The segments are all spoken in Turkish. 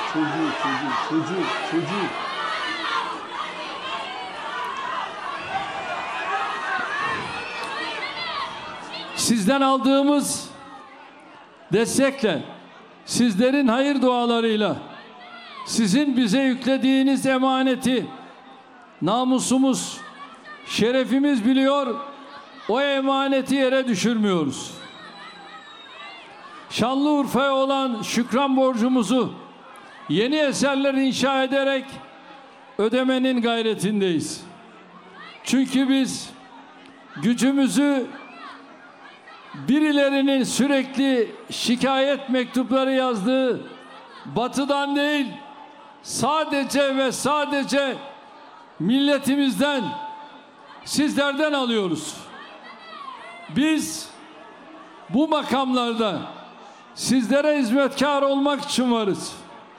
çocuğu. Sizden aldığımız destekle, sizlerin hayır dualarıyla, sizin bize yüklediğiniz emaneti namusumuz, şerefimiz biliyor, o emaneti yere düşürmüyoruz. Şanlıurfa'ya olan şükran borcumuzu yeni eserler inşa ederek ödemenin gayretindeyiz. Çünkü biz gücümüzü birilerinin sürekli şikayet mektupları yazdığı batıdan değil, sadece ve sadece milletimizden, sizlerden alıyoruz. Biz bu makamlarda sizlere hizmetkar olmak için varız.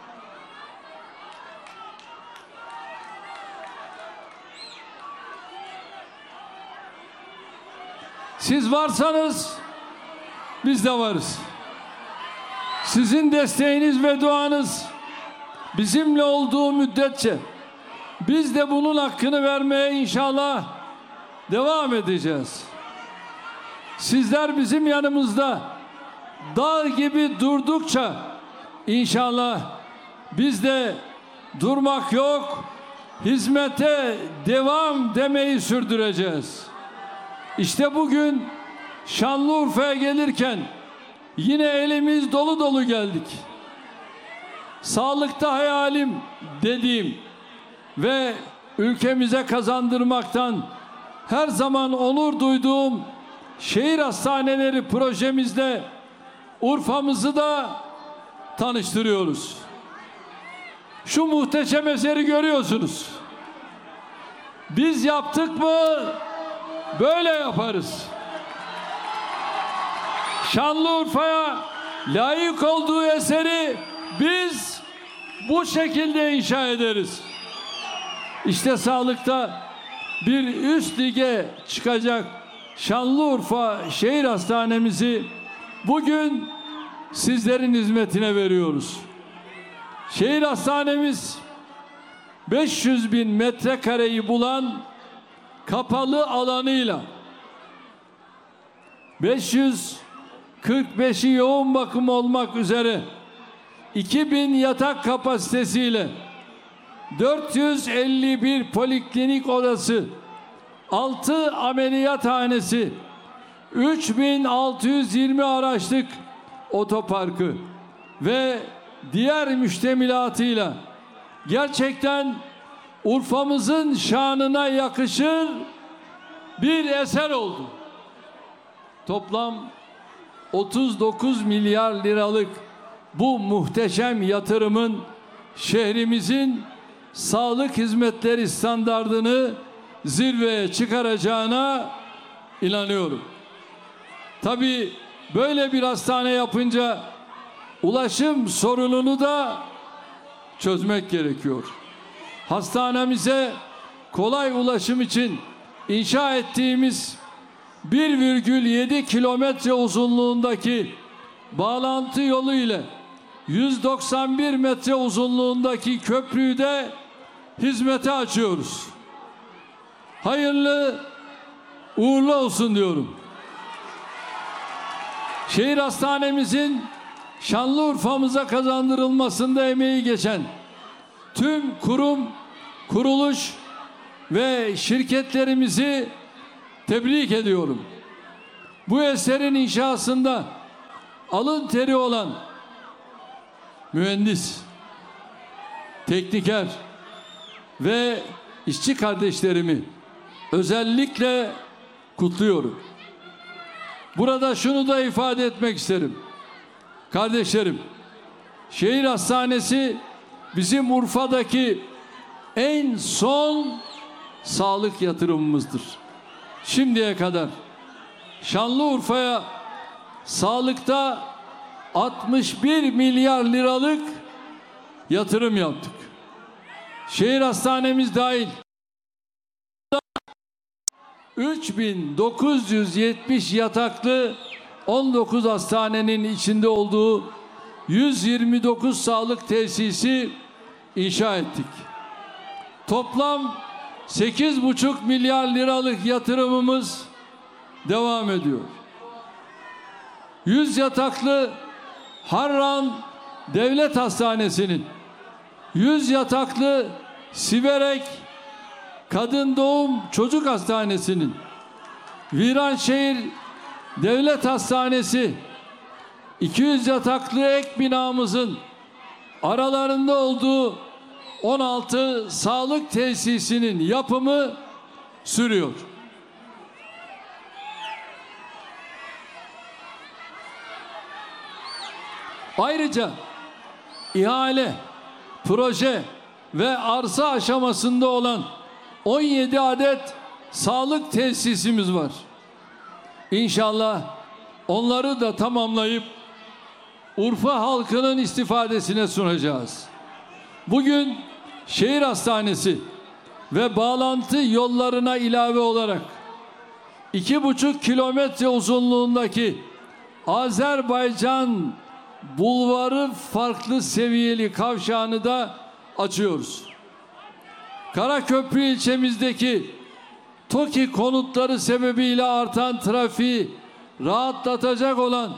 Siz varsanız biz de varız. Sizin desteğiniz ve duanız bizimle olduğu müddetçe biz de bunun hakkını vermeye inşallah devam edeceğiz. Sizler bizim yanımızda dağ gibi durdukça inşallah biz de durmak yok, hizmete devam demeyi sürdüreceğiz. İşte bugün Şanlıurfa'ya gelirken yine elimiz dolu dolu geldik. Sağlıkta hayalim dediğim ve ülkemize kazandırmaktan her zaman onur duyduğum şehir hastaneleri projemizle Urfa'mızı da tanıştırıyoruz. Şu muhteşem eseri görüyorsunuz. Biz yaptık mı böyle yaparız. Şanlıurfa'ya layık olduğu eseri biz bu şekilde inşa ederiz. İşte sağlıkta bir üst lige çıkacak Şanlıurfa Şehir Hastanemizi bugün sizlerin hizmetine veriyoruz. Şehir hastanemiz 500 bin metrekareyi bulan kapalı alanıyla 545'i yoğun bakım olmak üzere 2000 yatak kapasitesiyle 451 poliklinik odası, 6 ameliyathanesi, 3620 araçlık otoparkı ve diğer müştemilatıyla gerçekten Urfa'mızın şanına yakışır bir eser oldu. Toplam 39 milyar liralık bu muhteşem yatırımın şehrimizin sağlık hizmetleri standardını zirveye çıkaracağına inanıyorum. Tabii böyle bir hastane yapınca ulaşım sorununu da çözmek gerekiyor. Hastanemize kolay ulaşım için inşa ettiğimiz 1,7 kilometre uzunluğundaki bağlantı yolu ile 191 metre uzunluğundaki köprüyü de hizmete açıyoruz. Hayırlı uğurlu olsun diyorum. Şehir hastanemizin Şanlıurfa'mıza kazandırılmasında emeği geçen tüm kurum, kuruluş ve şirketlerimizi tebrik ediyorum. Bu eserin inşasında alın teri olan mühendis, tekniker ve işçi kardeşlerimi özellikle kutluyorum. Burada şunu da ifade etmek isterim. Kardeşlerim, şehir hastanesi bizim Urfa'daki en son sağlık yatırımımızdır. Şimdiye kadar Şanlıurfa'ya sağlıkta 61 milyar liralık yatırım yaptık. Şehir hastanemiz dahil 3970 yataklı 19 hastanenin içinde olduğu 129 sağlık tesisi inşa ettik. Toplam 8,5 milyar liralık yatırımımız devam ediyor. 100 yataklı Harran Devlet Hastanesi'nin, 100 yataklı Siverek Kadın Doğum Çocuk Hastanesi'nin, Viranşehir Devlet Hastanesi, 200 yataklı ek binamızın aralarında olduğu 16 sağlık tesisinin yapımı sürüyor. Ayrıca ihale, proje ve arsa aşamasında olan 17 adet sağlık tesisimiz var. İnşallah onları da tamamlayıp Urfa halkının istifadesine sunacağız. Bugün şehir hastanesi ve bağlantı yollarına ilave olarak 2,5 kilometre uzunluğundaki Azerbaycan Bulvarı farklı seviyeli kavşağını da açıyoruz. Karaköprü ilçemizdeki TOKİ konutları sebebiyle artan trafiği rahatlatacak olan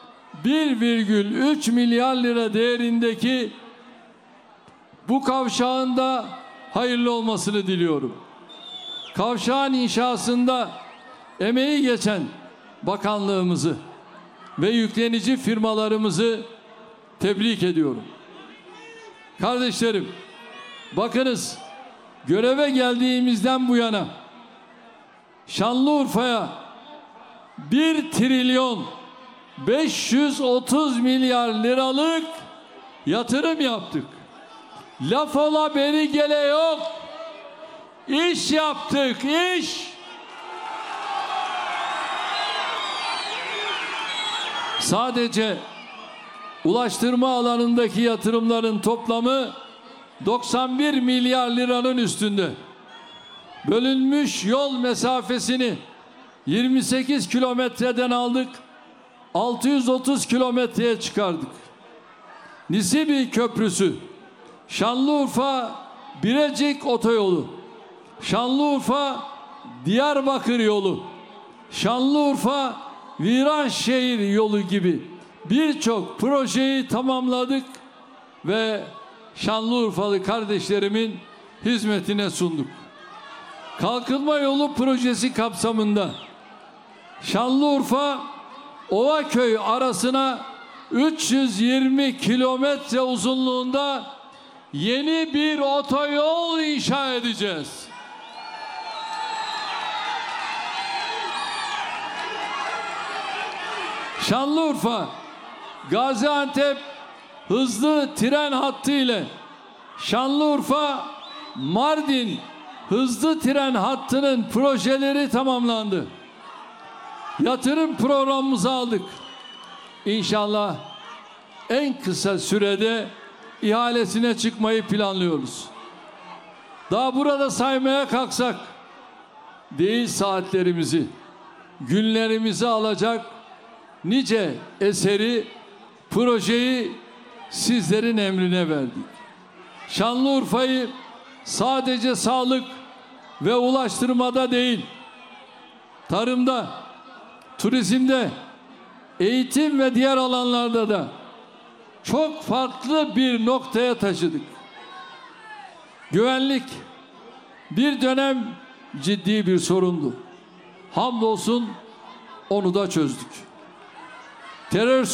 1,3 milyar lira değerindeki bu kavşağın da hayırlı olmasını diliyorum. Kavşağın inşasında emeği geçen bakanlığımızı ve yüklenici firmalarımızı tebrik ediyorum. Kardeşlerim, bakınız, göreve geldiğimizden bu yana Şanlıurfa'ya 1 trilyon 530 milyar liralık yatırım yaptık. Laf ola beri gele yok. İş yaptık, iş. Sadece ulaştırma alanındaki yatırımların toplamı 91 milyar liranın üstünde. Bölünmüş yol mesafesini 28 kilometreden aldık, 630 kilometreye çıkardık. Nisibi Köprüsü, Şanlıurfa Birecik Otoyolu, Şanlıurfa Diyarbakır yolu, Şanlıurfa Viranşehir yolu gibi birçok projeyi tamamladık ve Şanlıurfalı kardeşlerimin hizmetine sunduk. Kalkınma yolu projesi kapsamında Şanlıurfa Ovaköy arasına 320 kilometre uzunluğunda yeni bir otoyol inşa edeceğiz. Şanlıurfa Gaziantep hızlı tren hattı ile Şanlıurfa Mardin hızlı tren hattının projeleri tamamlandı. Yatırım programımızı aldık. İnşallah en kısa sürede ihalesine çıkmayı planlıyoruz. Daha burada saymaya kalksak değil saatlerimizi, günlerimizi alacak nice eseri, projeyi sizlerin emrine verdik. Şanlıurfa'yı sadece sağlık ve ulaştırmada değil, tarımda, turizmde, eğitim ve diğer alanlarda da çok farklı bir noktaya taşıdık. Güvenlik bir dönem ciddi bir sorundu. Hamdolsun onu da çözdük. Terör